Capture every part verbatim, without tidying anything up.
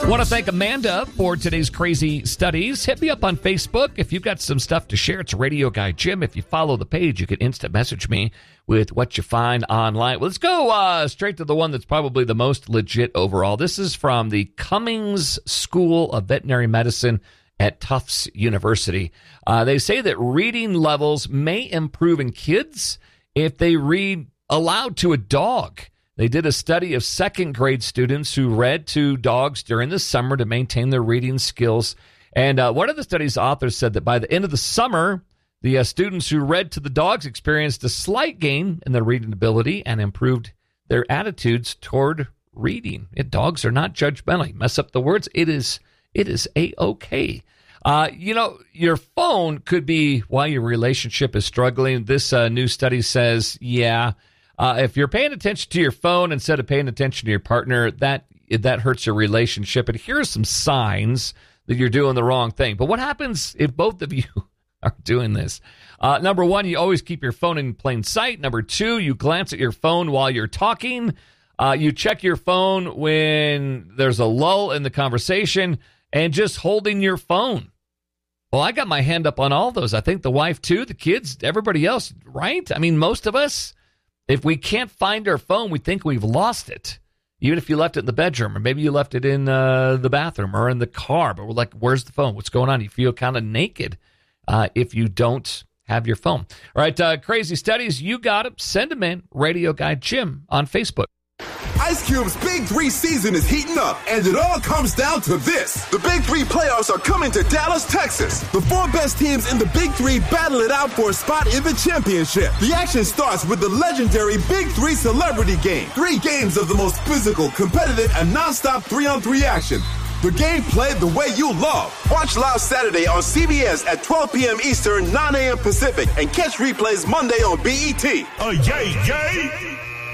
Want to thank Amanda for today's crazy studies. Hit me up on Facebook if you've got some stuff to share. It's Radio Guy Jim. If you follow the page, you can instant message me with what you find online. Well, let's go uh, straight to the one that's probably the most legit overall. This is from the Cummings School of Veterinary Medicine at Tufts University. Uh, they say that reading levels may improve in kids if they read aloud to a dog. They did a study of second grade students who read to dogs during the summer to maintain their reading skills. And uh, one of the study's authors said that by the end of the summer, the uh, students who read to the dogs experienced a slight gain in their reading ability and improved their attitudes toward reading. It, dogs are not judgmental. You mess up the words, it is it is A-okay. Uh, you know, your phone could be why your relationship is struggling. This uh, new study says, yeah, Uh, if you're paying attention to your phone instead of paying attention to your partner, that that hurts your relationship. And here are some signs that you're doing the wrong thing. But what happens if both of you are doing this? Uh, number one, you always keep your phone in plain sight. Number two, you glance at your phone while you're talking. Uh, you check your phone when there's a lull in the conversation and just holding your phone. Well, I got my hand up on all those. I think the wife, too, the kids, everybody else, right? I mean, most of us. If we can't find our phone, we think we've lost it, even if you left it in the bedroom, or maybe you left it in uh, the bathroom or in the car. But we're like, where's the phone? What's going on? You feel kind of naked uh, if you don't have your phone. All right, uh, crazy studies. You got it. Send them in. Radio Guy Jim on Facebook. Ice Cube's Big Three season is heating up, and it all comes down to this. The Big Three playoffs are coming to Dallas, Texas. The four best teams in the Big Three battle it out for a spot in the championship. The action starts with the legendary Big Three Celebrity Game. Three games of the most physical, competitive, and nonstop three-on-three action. The game played the way you love. Watch live Saturday on C B S at twelve p.m. Eastern, nine a.m. Pacific, and catch replays Monday on B E T. Oh, yay, yay!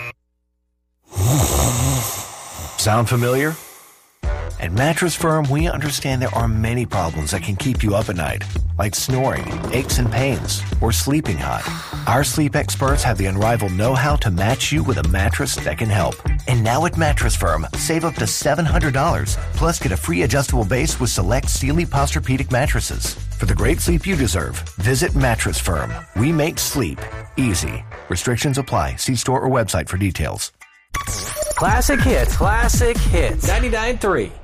Sound familiar? At Mattress Firm, we understand there are many problems that can keep you up at night, like snoring, aches and pains, or sleeping hot. Our sleep experts have the unrivaled know-how to match you with a mattress that can help. And now at Mattress Firm, save up to seven hundred dollars, plus get a free adjustable base with select Sealy Posturepedic mattresses. For the great sleep you deserve, visit Mattress Firm. We make sleep easy. Restrictions apply. See store or website for details. Classic hits, classic hits. ninety-nine point three